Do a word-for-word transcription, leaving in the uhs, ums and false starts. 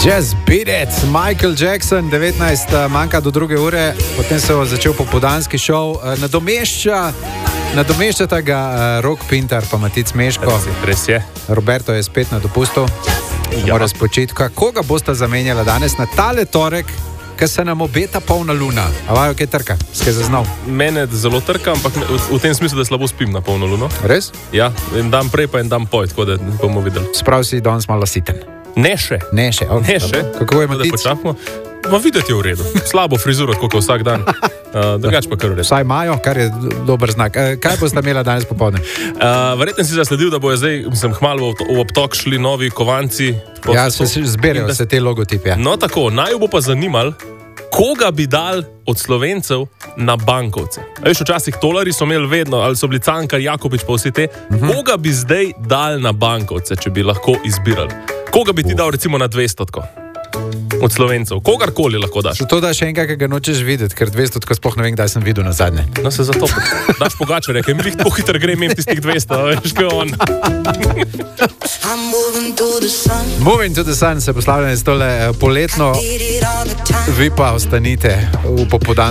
Just beat it, Michael Jackson, devetnajst manjka do druge ure, potem se je začel popoldanski šov, nadomešča, nadomeščata ga Rok Pintar, pa Matic Meško. Res je. Roberto je spet na dopustu, ja. Mora spočitka. Koga bosta zamenjala danes na tale torek, ker se nam obeta polna luna? A vajo, kaj trka? Skaj zaznal? Mene zelo trka, ampak v, v tem smislu, da slabo spim na polno luno. Res? Ja, en dan prej pa en dan poj, tako da bomo videli. Sprav si danes malo siten. Ne še. Ne še, okay. Ne še. Kako je Matic? Ma videti je v redu. Slabo frizuro, kot vsak dan. Uh, drugač pa kar v redu. Vsaj imajo, kar je dober znak. Uh, kaj boste imela danes popoldne? Uh, verjetno si zasledil, da bojo zdaj, mislim, hmalo v, v obtok šli novi kovanci. Ja, se zbirajo se te logotipe. Ja. No tako, naj bo pa zanimal, koga bi dal od Slovencev na bankovce. A veš, včasih tolari so imeli vedno, ali so bili Cankar, Jakobič pa vsi te. Uh-huh. Koga bi zdaj dal na bankovce, če bi lahko izbirali? Koga bi ti dal recimo na dvesto od Slovencev? Kogarkoli lahko daš. To da še enkrat, ki ga nočeš videti, ker dvesto sploh ne vem, kdaj sem videl na zadnje. No se zato daš Pogačarja, ker mi tako hitro gre imeti tistih dvesto, veš, kaj on. Moving to the sun se poslavljanje s tole poletno, vi pa ostanite v popoldan.